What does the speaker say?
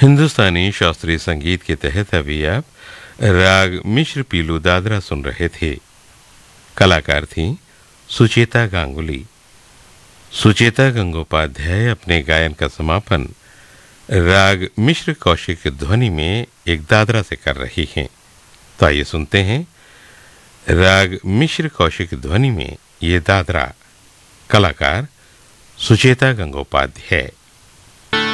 हिंदुस्तानी शास्त्रीय संगीत के तहत अभी आप राग मिश्र पीलू दादरा सुन रहे थे। कलाकार थी सुचेता गांगुली। सुचेता गंगोपाध्याय अपने गायन का समापन राग मिश्र कौशिक ध्वनि में एक दादरा से कर रही हैं। तो आइए सुनते हैं राग मिश्र कौशिक ध्वनि में ये दादरा। कलाकार सुचेता गंगोपाध्याय।